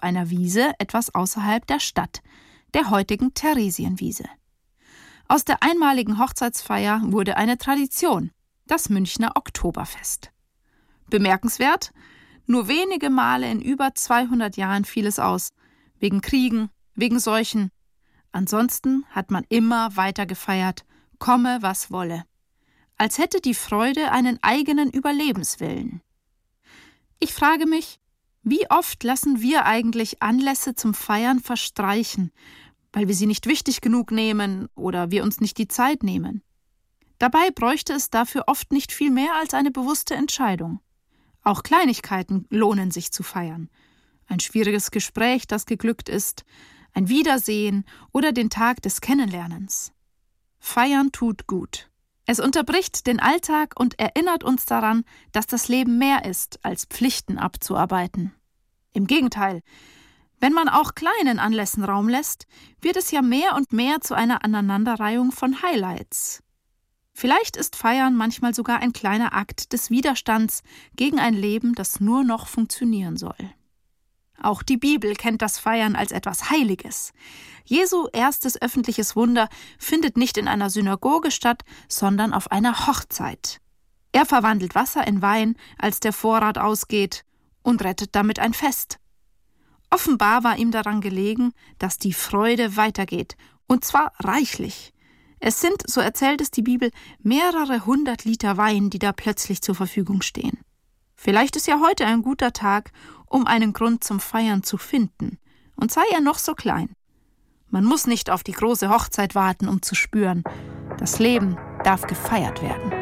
auf einer Wiese etwas außerhalb der Stadt, der heutigen Theresienwiese. Aus der einmaligen Hochzeitsfeier wurde eine Tradition, das Münchner Oktoberfest. Bemerkenswert, nur wenige Male in über 200 Jahren fiel es aus, wegen Kriegen, wegen Seuchen. Ansonsten hat man immer weiter gefeiert, komme was wolle. Als hätte die Freude einen eigenen Überlebenswillen. Ich frage mich, wie oft lassen wir eigentlich Anlässe zum Feiern verstreichen, weil wir sie nicht wichtig genug nehmen oder wir uns nicht die Zeit nehmen. Dabei bräuchte es dafür oft nicht viel mehr als eine bewusste Entscheidung. Auch Kleinigkeiten lohnen sich zu feiern. Ein schwieriges Gespräch, das geglückt ist, ein Wiedersehen oder den Tag des Kennenlernens. Feiern tut gut. Es unterbricht den Alltag und erinnert uns daran, dass das Leben mehr ist, als Pflichten abzuarbeiten. Im Gegenteil, wenn man auch kleinen Anlässen Raum lässt, wird es ja mehr und mehr zu einer Aneinanderreihung von Highlights. Vielleicht ist Feiern manchmal sogar ein kleiner Akt des Widerstands gegen ein Leben, das nur noch funktionieren soll. Auch die Bibel kennt das Feiern als etwas Heiliges. Jesu erstes öffentliches Wunder findet nicht in einer Synagoge statt, sondern auf einer Hochzeit. Er verwandelt Wasser in Wein, als der Vorrat ausgeht, und rettet damit ein Fest. Offenbar war ihm daran gelegen, dass die Freude weitergeht, und zwar reichlich. Es sind, so erzählt es die Bibel, mehrere 100 Liter Wein, die da plötzlich zur Verfügung stehen. Vielleicht ist ja heute ein guter Tag, um einen Grund zum Feiern zu finden, und sei er noch so klein. Man muss nicht auf die große Hochzeit warten, um zu spüren, das Leben darf gefeiert werden.